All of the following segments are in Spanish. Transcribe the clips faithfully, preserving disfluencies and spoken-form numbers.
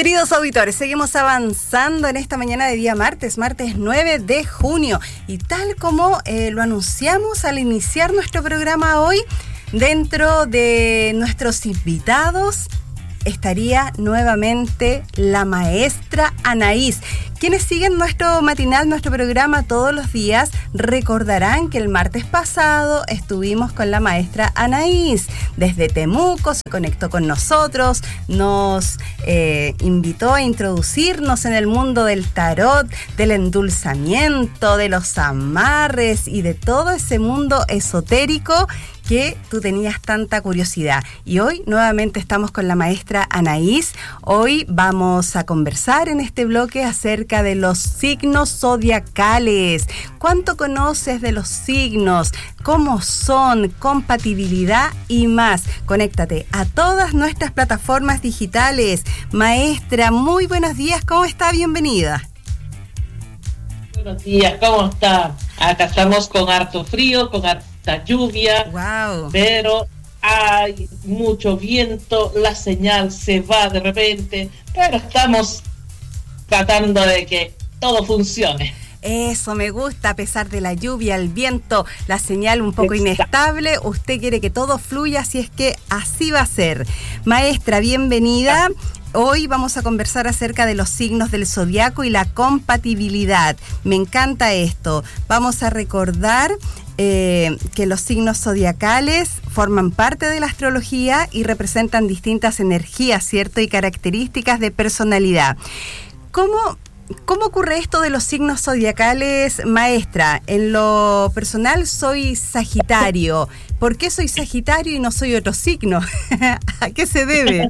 Queridos auditores, seguimos avanzando en esta mañana de día martes, martes nueve de junio. Y tal como eh, lo anunciamos al iniciar nuestro programa hoy, dentro de nuestros invitados estaría nuevamente la maestra Anaís. Quienes siguen nuestro matinal, nuestro programa todos los días, recordarán que el martes pasado estuvimos con la maestra Anaís. Desde Temuco se conectó con nosotros, nos eh, invitó a introducirnos en el mundo del tarot, del endulzamiento, de los amarres y de todo ese mundo esotérico que tú tenías tanta curiosidad. Y hoy nuevamente estamos con la maestra Anaís. Hoy vamos a conversar en este bloque acerca de los signos zodiacales. ¿Cuánto conoces de los signos? ¿Cómo son? Compatibilidad y más. Conéctate a todas nuestras plataformas digitales. Maestra, muy buenos días. ¿Cómo está? Bienvenida. Buenos días, ¿cómo está? Acá estamos con harto frío, con harto lluvia, wow. Pero hay mucho viento, la señal se va de repente, pero estamos tratando de que todo funcione. Eso me gusta, a pesar de la lluvia, el viento, la señal un poco inestable, usted quiere que todo fluya, así es que así va a ser. Maestra, bienvenida. Hoy vamos a conversar acerca de los signos del zodiaco y la compatibilidad. Me encanta esto. Vamos a recordar eh, que los signos zodiacales forman parte de la astrología y representan distintas energías, ¿cierto? Y características de personalidad. ¿Cómo, cómo ocurre esto de los signos zodiacales, maestra? En lo personal soy Sagitario. ¿Por qué soy Sagitario y no soy otro signo? ¿A qué se debe?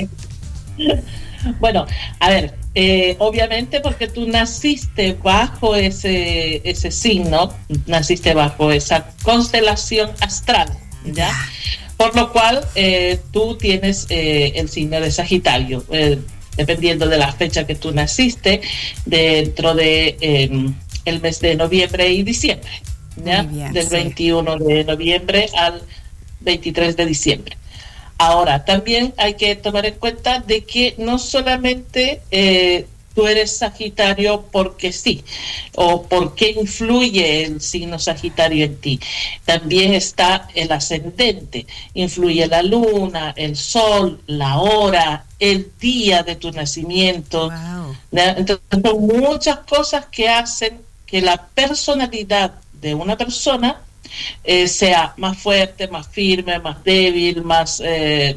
Bueno, a ver, eh, obviamente porque tú naciste bajo ese ese signo, naciste bajo esa constelación astral, ¿ya? Por lo cual eh, tú tienes eh, el signo de Sagitario, eh, dependiendo de la fecha que tú naciste, dentro de eh, el mes de noviembre y diciembre, ¿ya? Bien, del sí. veintiuno de noviembre al veintitrés de diciembre. Ahora, también hay que tomar en cuenta de que no solamente eh, tú eres Sagitario porque sí, o porque influye el signo Sagitario en ti. También está el ascendente, influye la luna, el sol, la hora, el día de tu nacimiento. Wow. Entonces, son muchas cosas que hacen que la personalidad de una persona Eh, sea más fuerte, más firme, más débil, más eh,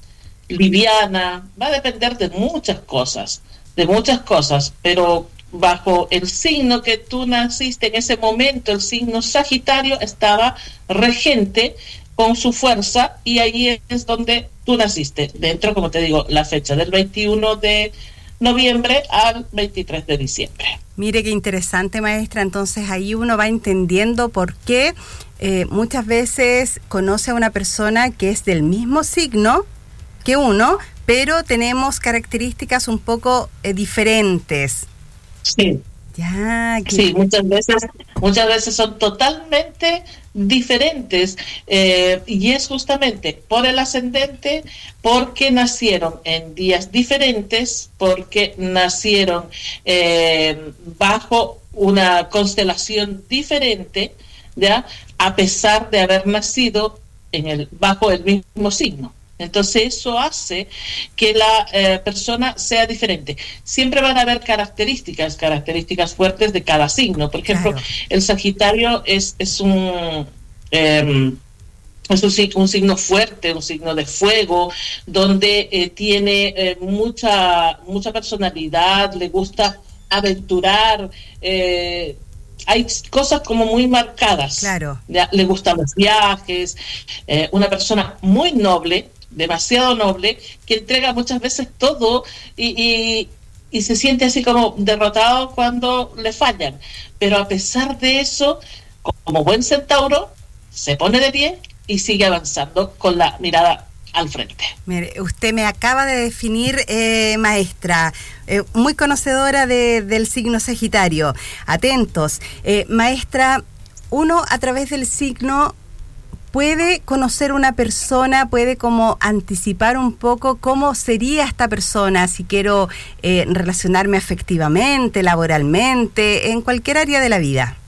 liviana. Va a depender de muchas cosas, de muchas cosas, pero bajo el signo que tú naciste en ese momento, el signo Sagitario estaba regente con su fuerza, y ahí es donde tú naciste, dentro, como te digo, la fecha del veintiuno de noviembre al veintitrés de diciembre. Mire qué interesante, maestra. Entonces ahí uno va entendiendo por qué eh, muchas veces conoce a una persona que es del mismo signo que uno, pero tenemos características un poco eh, diferentes. Sí. Ya, que... Sí, muchas veces, muchas veces son totalmente diferentes, eh, y es justamente por el ascendente, porque nacieron en días diferentes, porque nacieron eh, bajo una constelación diferente, ya, a pesar de haber nacido en el bajo el mismo signo. Entonces eso hace que la eh, persona sea diferente. Siempre van a haber características, características fuertes de cada signo. Por ejemplo, claro. El Sagitario es, es un... Eh, es un, un signo fuerte, un signo de fuego, donde eh, tiene eh, mucha, mucha personalidad, le gusta aventurar, eh, hay cosas como muy marcadas. Claro. Ya, le gustan los viajes, eh, una persona muy noble, demasiado noble, que entrega muchas veces todo y, y, y se siente así como derrotado cuando le fallan, pero a pesar de eso, como buen centauro, se pone de pie y sigue avanzando con la mirada al frente. Mire, usted me acaba de definir, eh, maestra, eh, muy conocedora de, del signo Sagitario. Atentos, eh, maestra, uno a través del signo puede conocer una persona, puede como anticipar un poco cómo sería esta persona si quiero eh, relacionarme afectivamente, laboralmente, en cualquier área de la vida?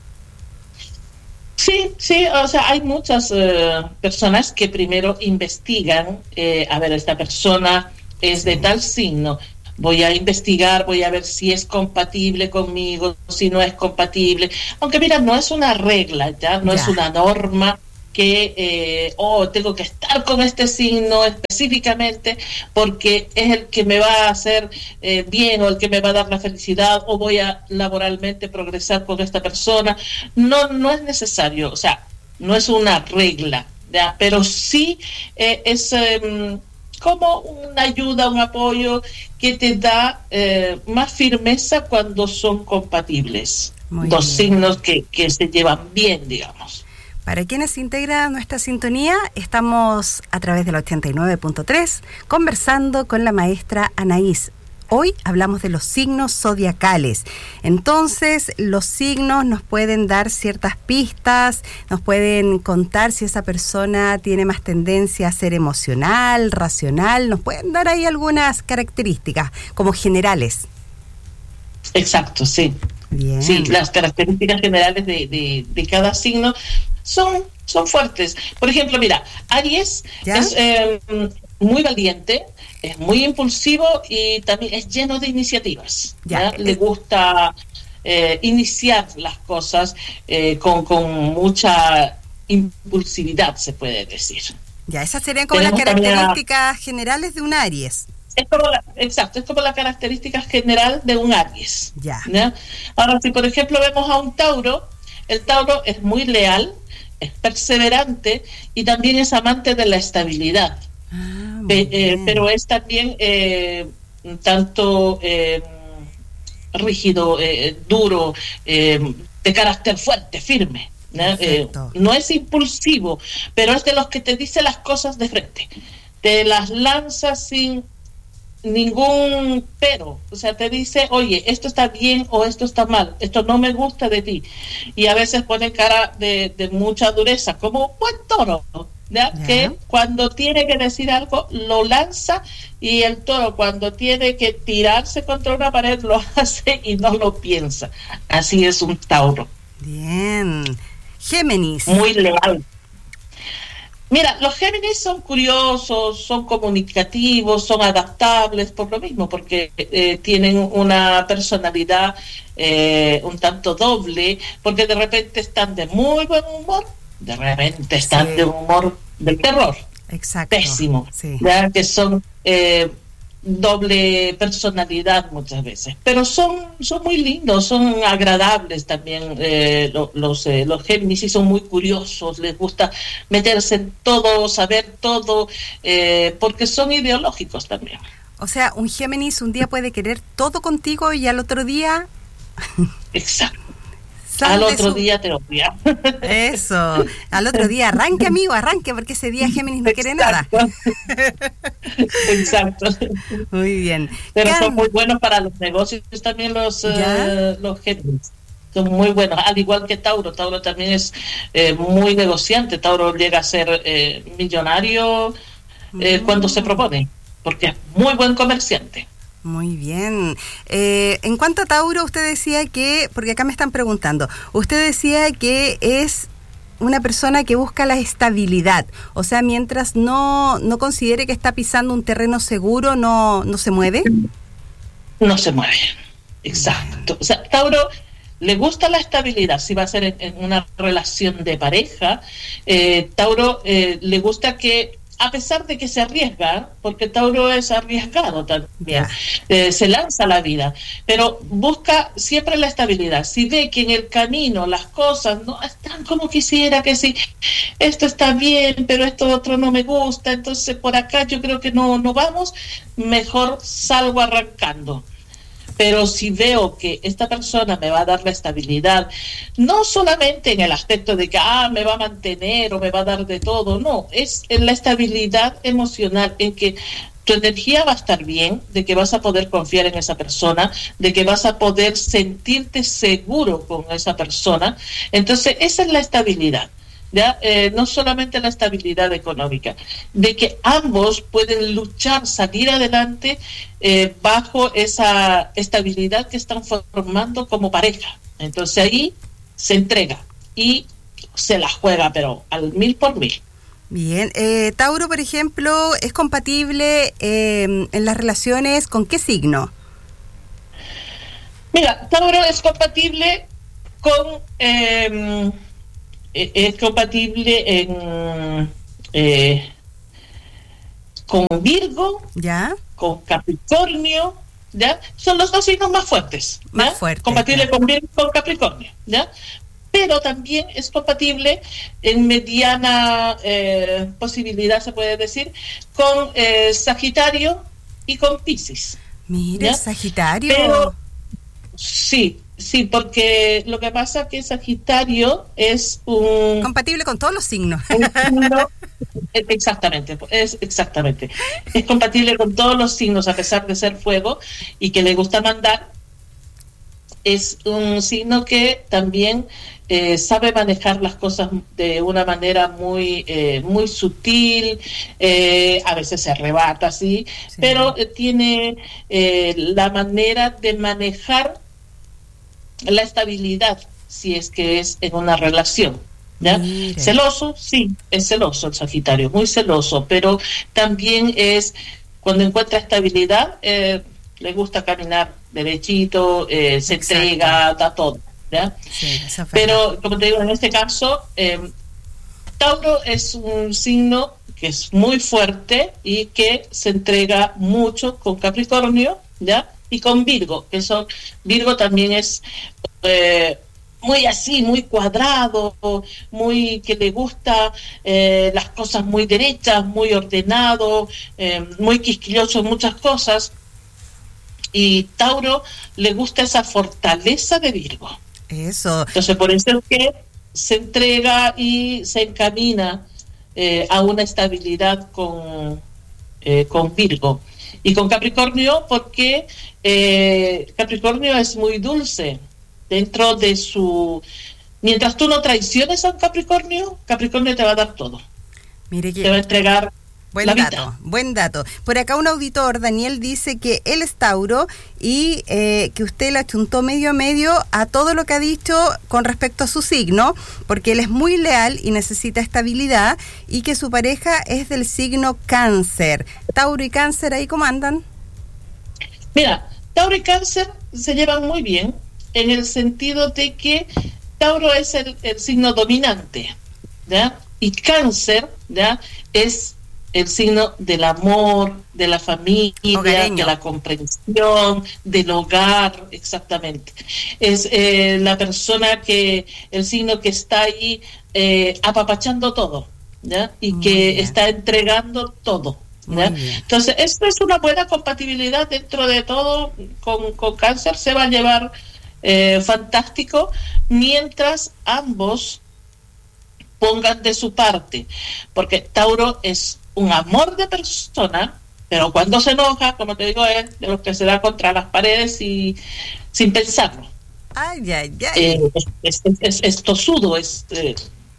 Sí, sí, o sea, hay muchas eh, personas que primero investigan, eh, a ver, esta persona es de tal signo, voy a investigar, voy a ver si es compatible conmigo, si no es compatible, aunque mira, no es una regla, ya, no ya. es una norma que, eh, oh, tengo que estar con este signo específicamente porque es el que me va a hacer eh, bien o el que me va a dar la felicidad o voy a laboralmente progresar con esta persona. No, no es necesario, o sea, no es una regla, ¿ya? Pero sí eh, es eh, como una ayuda, un apoyo que te da eh, más firmeza cuando son compatibles. Muy Dos bien. signos que, que se llevan bien, digamos. Para quienes integran nuestra sintonía, estamos a través del ochenta y nueve punto tres conversando con la maestra Anaís. Hoy hablamos de los signos zodiacales. Entonces, los signos nos pueden dar ciertas pistas, nos pueden contar si esa persona tiene más tendencia a ser emocional, racional, nos pueden dar ahí algunas características como generales. Exacto, sí. Bien. Sí, las características generales de, de, de cada signo son, son fuertes. Por ejemplo, mira, Aries ¿Ya? es eh, muy valiente, es muy impulsivo y también es lleno de iniciativas. Ya. ¿Ya? Le gusta eh, iniciar las cosas eh, con, con mucha impulsividad, se puede decir. Ya, esas serían como Tenemos las características a... generales de un Aries. Es como la, exacto, es como la característica general de un Aries. Ya. ¿Ya? Ahora, si por ejemplo vemos a un Tauro, el Tauro es muy leal, es perseverante y también es amante de la estabilidad. Ah, Pe, eh, pero es también eh, tanto eh, rígido, eh, duro, eh, de carácter fuerte, firme. ¿no? Eh, no es impulsivo, pero es de los que te dice las cosas de frente. Te las lanza sin ningún pero, o sea, te dice, oye, esto está bien o esto está mal, esto no me gusta de ti, y a veces pone cara de, de mucha dureza, como un buen toro, ¿ya? Yeah. Que cuando tiene que decir algo lo lanza, y el toro cuando tiene que tirarse contra una pared lo hace y no lo piensa. Así es un Tauro. Bien. Géminis. Muy leal. Mira, los Géminis son curiosos, son comunicativos, son adaptables por lo mismo, porque eh, tienen una personalidad eh, un tanto doble, porque de repente están de muy buen humor, de repente están sí. de humor del terror. Exacto. Pésimo. Sí. ¿Ya? Que son eh, doble personalidad muchas veces, pero son son muy lindos, son agradables también eh, los los, eh, los Géminis, y son muy curiosos, les gusta meterse en todo, saber todo, eh, porque son ideológicos también. O sea, un Géminis un día puede querer todo contigo y al otro día... Exacto. Al otro su... día te odia. Eso, al otro día arranque, amigo, arranque, porque ese día Géminis no quiere nada. Exacto. Muy bien. Pero Can... son muy buenos para los negocios también los, uh, los Géminis. Son muy buenos, al igual que Tauro. Tauro también es eh, muy negociante. Tauro llega a ser eh, millonario eh, mm. cuando se propone, porque es muy buen comerciante. Muy bien. Eh, en cuanto a Tauro, usted decía que, porque acá me están preguntando, usted decía que es una persona que busca la estabilidad, o sea, mientras no, no considere que está pisando un terreno seguro, no, no se mueve. No se mueve, exacto. O sea, Tauro le gusta la estabilidad, si va a ser en, en una relación de pareja, eh, Tauro eh, le gusta que, a pesar de que se arriesga, porque Tauro es arriesgado también, eh, se lanza a la vida, pero busca siempre la estabilidad. Si ve que en el camino las cosas no están como quisiera, que si esto está bien, pero esto otro no me gusta, entonces por acá yo creo que no, no vamos, mejor salgo arrancando. Pero si veo que esta persona me va a dar la estabilidad, no solamente en el aspecto de que ah, me va a mantener o me va a dar de todo, no, es en la estabilidad emocional, en que tu energía va a estar bien, de que vas a poder confiar en esa persona, de que vas a poder sentirte seguro con esa persona. Entonces, esa es la estabilidad. ¿ya? Eh, no solamente la estabilidad económica, de que ambos pueden luchar, salir adelante eh, bajo esa estabilidad que están formando como pareja. Entonces ahí se entrega y se la juega, pero al mil por mil. Bien, eh, Tauro, por ejemplo, ¿es compatible eh, en las relaciones con qué signo? Mira, Tauro es compatible con... Eh, es compatible en eh, con Virgo, ¿ya? Con Capricornio, ¿ya? Son los dos signos más fuertes, ¿ya? Más fuertes, compatible claro. con Virgo, con Capricornio, ¿ya? Pero también es compatible en mediana eh, posibilidad, se puede decir, con eh, Sagitario y con Piscis. Mire, ¿ya? Sagitario. Pero sí, sí, porque lo que pasa es que Sagitario es un... compatible con todos los signos. un signo, exactamente, es exactamente. Es compatible con todos los signos, a pesar de ser fuego y que le gusta mandar. Es un signo que también eh, sabe manejar las cosas de una manera muy eh, muy sutil, eh, a veces se arrebata, sí, sí. pero eh, tiene eh, la manera de manejar la estabilidad, si es que es en una relación, ¿ya? Mire. Celoso, sí, es celoso el Sagitario, muy celoso, pero también es, cuando encuentra estabilidad, eh, le gusta caminar derechito, eh, se Exacto. entrega, da todo, ¿ya? Sí, pero, como te digo, en este caso, eh, Tauro es un signo que es muy fuerte y que se entrega mucho con Capricornio, ¿ya? Y con Virgo, que son, Virgo también es eh, muy así, muy cuadrado, muy que le gusta eh, las cosas muy derechas, muy ordenado, eh, muy quisquilloso en muchas cosas. Y Tauro le gusta esa fortaleza de Virgo. Eso. Entonces, por eso es que se entrega y se encamina eh, a una estabilidad con, eh, con Virgo. Y con Capricornio, porque eh, Capricornio es muy dulce dentro de su... Mientras tú no traiciones a un Capricornio, Capricornio te va a dar todo. Mire que... te va a entregar buen la dato, vida. Buen dato. Por acá un auditor, Daniel, dice que él es Tauro y eh, que usted le achuntó medio a medio a todo lo que ha dicho con respecto a su signo, porque él es muy leal y necesita estabilidad, y que su pareja es del signo Cáncer. Tauro y Cáncer, ¿ahí cómo andan? Mira, Tauro y Cáncer se llevan muy bien, en el sentido de que Tauro es el, el signo dominante, ¿ya? Y Cáncer, ¿ya? Es el signo del amor, de la familia, Hogareño. De la comprensión, del hogar, exactamente. Es eh, la persona que, el signo que está ahí eh, apapachando todo, ¿ya? Y muy que bien. Está entregando todo. ¿ya? Entonces, esto es una buena compatibilidad dentro de todo. Con, con Cáncer se va a llevar eh, fantástico, mientras ambos pongan de su parte, porque Tauro es un amor de persona, pero cuando se enoja, como te digo, es de los que se da contra las paredes y sin pensarlo. Ay, ay, ay. Eh, es, es, es, es tosudo, es eh,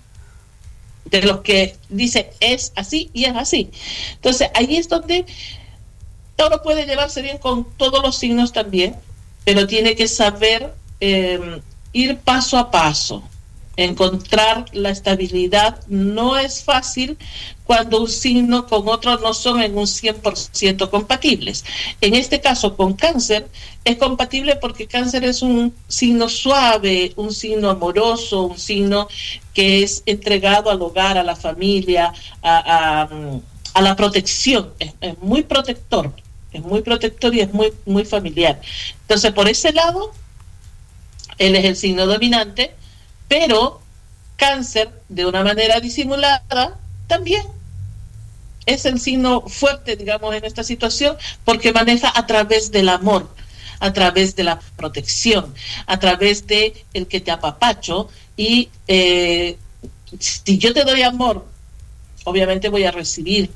de los que dice es así y es así. Entonces ahí es donde Tauro puede llevarse bien con todos los signos también, pero tiene que saber eh, ir paso a paso. Encontrar la estabilidad no es fácil cuando un signo con otro no son en un cien por ciento compatibles. En este caso, con Cáncer, es compatible porque Cáncer es un signo suave, un signo amoroso, un signo que es entregado al hogar, a la familia, a, a, a la protección. Es, es muy protector, es muy protector y es muy, muy familiar. Entonces, por ese lado, él es el signo dominante, pero Cáncer, de una manera disimulada, también es el signo fuerte, digamos, en esta situación, porque maneja a través del amor, a través de la protección, a través de el que te apapacho, y eh, si yo te doy amor, obviamente voy a recibir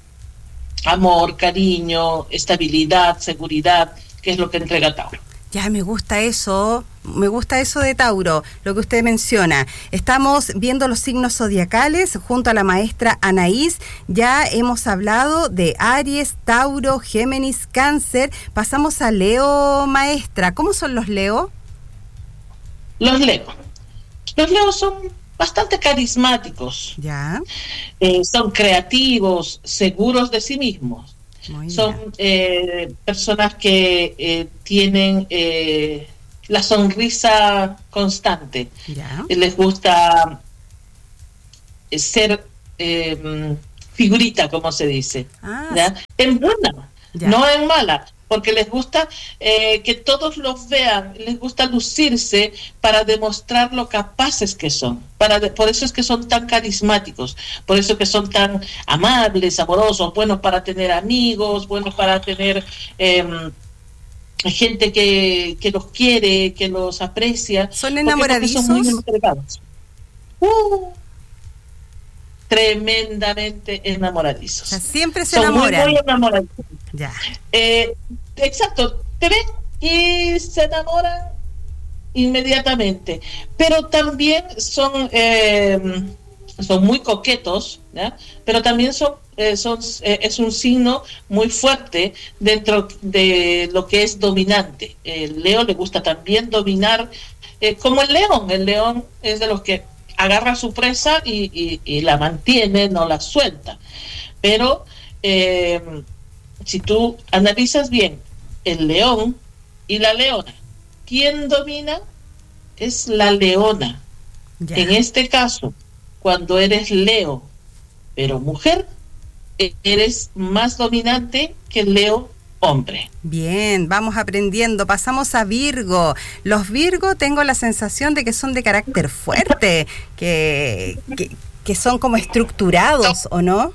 amor, cariño, estabilidad, seguridad, que es lo que entrega Tauro. Ya me gusta eso, Me gusta eso de Tauro, lo que usted menciona. Estamos viendo los signos zodiacales junto a la maestra Anaís. Ya hemos hablado de Aries, Tauro, Géminis, Cáncer. Pasamos a Leo, maestra. ¿Cómo son los Leo? Los Leo. Los Leo son bastante carismáticos. Ya. Eh, son creativos, seguros de sí mismos. Muy son eh, personas que eh, tienen... Eh, la sonrisa constante. Yeah. Les gusta ser eh, figurita, como se dice. Ah, ¿ya? En buena, yeah. no en mala, porque les gusta eh, que todos los vean, les gusta lucirse para demostrar lo capaces que son. Para de, por eso es que son tan carismáticos, por eso que son tan amables, amorosos, buenos para tener amigos, buenos para tener... Eh, gente que, que los quiere, que los aprecia. ¿Son enamoradizos? Son muy entregados. Uh, tremendamente enamoradizos. O sea, siempre se son enamoran. Muy, muy enamoradizos. Ya. Eh, exacto, te ven y se enamoran inmediatamente. Pero también son, eh, son muy coquetos, ¿ya? Pero también son Eh, son, eh, es un signo muy fuerte dentro de lo que es dominante. El Leo le gusta también dominar, eh, como el león. El león es de los que agarra a su presa y, y, y la mantiene, no la suelta. Pero eh, si tú analizas bien el león y la leona, ¿quién domina? Es la leona. Yeah. En este caso, cuando eres Leo, pero mujer, eres más dominante que el Leo hombre. Bien, vamos aprendiendo. Pasamos a Virgo. Los Virgo tengo la sensación de que son de carácter fuerte, que, que, que son como estructurados, ¿o no?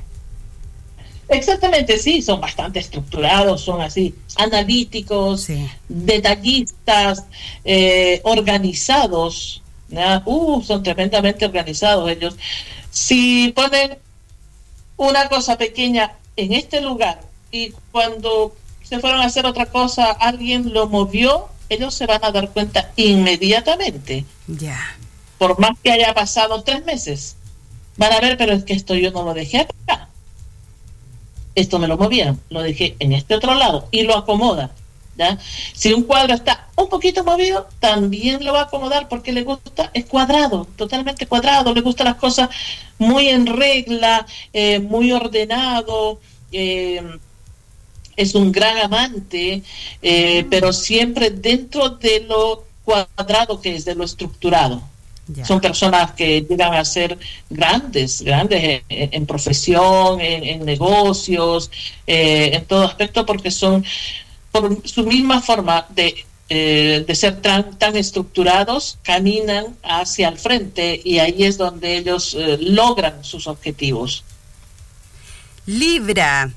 Exactamente, sí, son bastante estructurados, son así, analíticos, sí. detallistas, eh, organizados, ¿no? uh, son tremendamente organizados ellos. Si ponen una cosa pequeña en este lugar y cuando se fueron a hacer otra cosa, alguien lo movió, ellos se van a dar cuenta inmediatamente. Ya. Yeah. Por más que haya pasado tres meses, van a ver, pero es que esto yo no lo dejé acá. Esto me lo movieron, lo dejé en este otro lado y lo acomoda. ¿Ya? Si un cuadro está un poquito movido, también lo va a acomodar porque le gusta, es cuadrado, totalmente cuadrado, le gustan las cosas muy en regla, eh, muy ordenado, eh, es un gran amante, eh, mm. pero siempre dentro de lo cuadrado que es, de lo estructurado. Yeah. Son personas que llegan a ser grandes, grandes en, en profesión, en, en negocios, eh, en todo aspecto, porque son por su misma forma de, eh, de ser tan, tan estructurados, caminan hacia el frente y ahí es donde ellos eh, logran sus objetivos. Libra.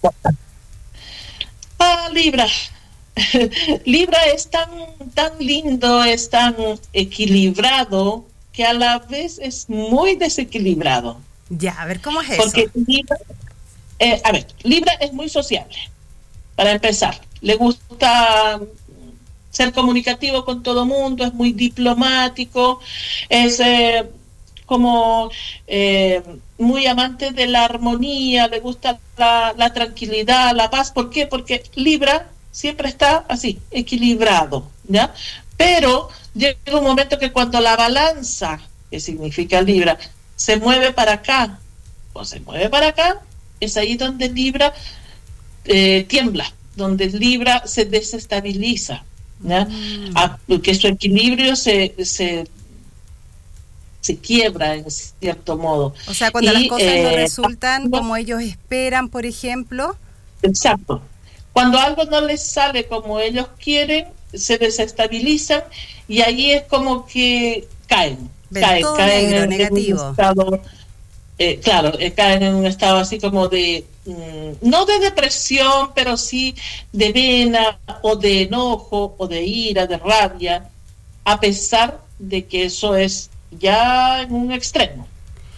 Ah, Libra. Libra es tan, tan lindo, es tan equilibrado, que a la vez es muy desequilibrado. Ya, a ver, ¿cómo es Porque eso? Libra, eh, a ver, Libra es muy sociable, para empezar. Le gusta ser comunicativo con todo mundo, es muy diplomático, es eh, como eh, muy amante de la armonía, le gusta la, la tranquilidad, la paz. ¿Por qué? Porque Libra siempre está así, equilibrado, ¿ya? Pero llega un momento que cuando la balanza, que significa Libra, se mueve para acá o se mueve para acá, es ahí donde Libra eh, tiembla, donde Libra se desestabiliza, ¿ya? Mm. A, que su equilibrio se, se se quiebra en cierto modo. O sea, cuando y, las cosas eh, no resultan como ellos esperan, por ejemplo. Exacto. Cuando algo no les sale como ellos quieren, se desestabilizan y ahí es como que caen, Ven caen, todo caen negro, en, negativo. en un estado, eh, claro, eh, caen en un estado así como de no de depresión, pero sí de pena o de enojo o de ira, de rabia, a pesar de que eso es ya en un extremo.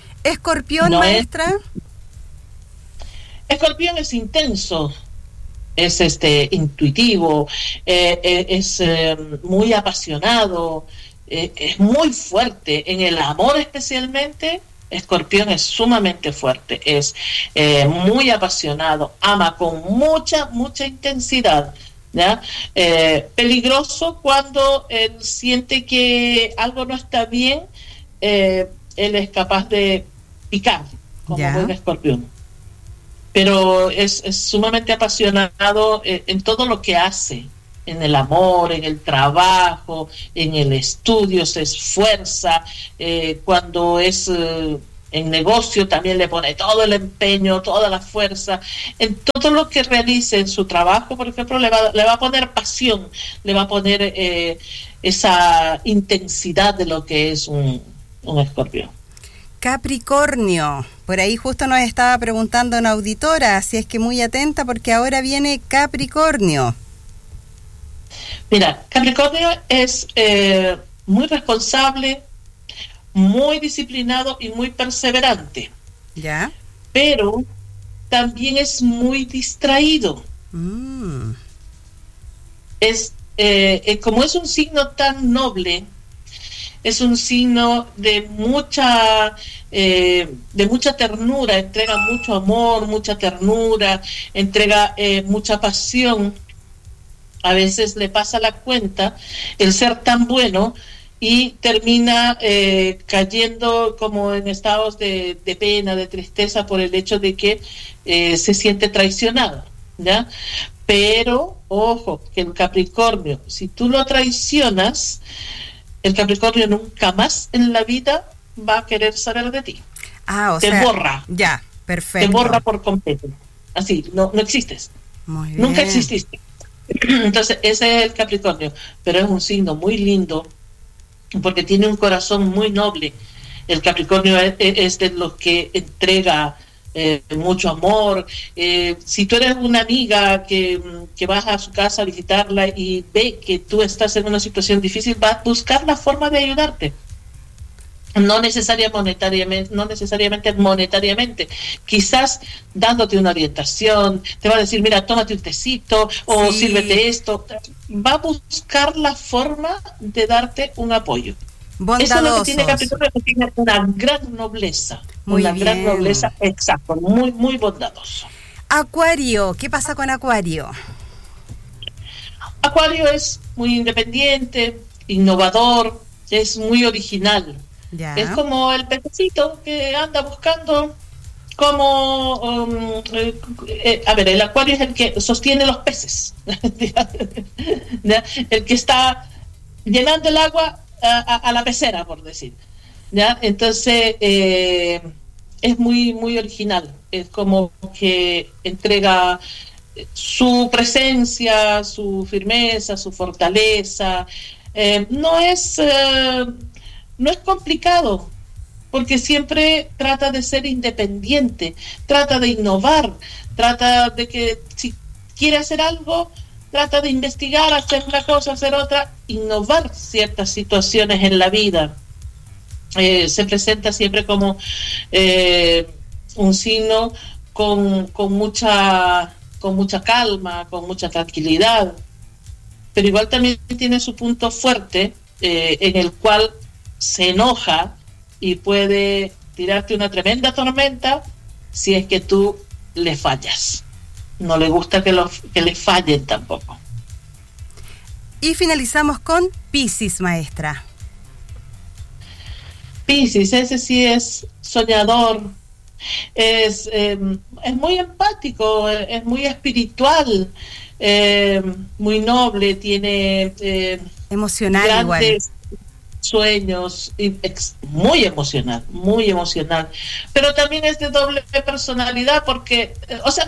¿Escorpión, no maestra? Es, Escorpión es intenso, es este intuitivo, eh, eh, es eh, muy apasionado, eh, es muy fuerte en el amor especialmente. Escorpión es sumamente fuerte, es eh, muy apasionado, ama con mucha, mucha intensidad, ¿ya? Eh, peligroso cuando él siente que algo no está bien, eh, él es capaz de picar, como un escorpión. Pero es, es sumamente apasionado eh, en todo lo que hace, en el amor, en el trabajo, en el estudio, se esfuerza, eh, cuando es eh, en negocio también le pone todo el empeño, toda la fuerza, en todo lo que realice en su trabajo, por ejemplo, le va, le va a poner pasión, le va a poner eh, esa intensidad de lo que es un, un escorpión. Capricornio, por ahí justo nos estaba preguntando una auditora, así es que muy atenta porque ahora viene Capricornio. Mira, Capricornio es eh, muy responsable, muy disciplinado y muy perseverante. ¿Ya? Pero también es muy distraído. Mm. Es eh, eh, como es un signo tan noble, es un signo de mucha eh, de mucha ternura, entrega mucho amor, mucha ternura, entrega eh, mucha pasión. A veces le pasa la cuenta el ser tan bueno y termina eh, cayendo como en estados de, de pena, de tristeza por el hecho de que eh, se siente traicionado, ¿ya? Pero, ojo, que el Capricornio, si tú lo traicionas, el Capricornio nunca más en la vida va a querer saber de ti. Ah, o te sea, borra. Ya, perfecto. Te borra por completo. Así, no, no existes. Muy bien. Nunca exististe. Entonces, ese es el Capricornio, pero es un signo muy lindo porque tiene un corazón muy noble. El Capricornio es, es de los que entrega eh, mucho amor. Eh, si tú eres una amiga que, que vas a su casa a visitarla y ve que tú estás en una situación difícil, va a buscar la forma de ayudarte. No necesariamente monetariamente, no necesariamente monetariamente, quizás dándote una orientación, te va a decir, mira, tómate un tecito o sí. Sírvete esto. Va a buscar la forma de darte un apoyo. Bondadosos. Eso es lo que tiene Capricornio, que tiene una gran nobleza, muy una bien. gran nobleza, exacto, muy, muy bondadoso. Acuario, ¿qué pasa con Acuario? Acuario es muy independiente, innovador, es muy original. Ya. Es como el pececito que anda buscando como um, eh, eh, a ver, el acuario es el que sostiene los peces. El que está llenando el agua a, a, a la pecera, por decir, ¿ya? Entonces eh, es muy muy original, es como que entrega su presencia, su firmeza, su fortaleza. Eh, no es eh, no es complicado, porque siempre trata de ser independiente, trata de innovar, trata de que si quiere hacer algo, trata de investigar, hacer una cosa, hacer otra, innovar ciertas situaciones en la vida. Eh, se presenta siempre como eh, un signo con, con mucha con mucha calma, con mucha tranquilidad, pero igual también tiene su punto fuerte eh, en el cual se enoja y puede tirarte una tremenda tormenta si es que tú le fallas. No le gusta que, lo, que le fallen tampoco. Y finalizamos con Piscis, maestra. Piscis, ese sí es soñador, es, eh, es muy empático, es muy espiritual, eh, muy noble, tiene eh, emocional grandes igual. Sueños, muy emocional, muy emocional, pero también es de doble personalidad porque, o sea,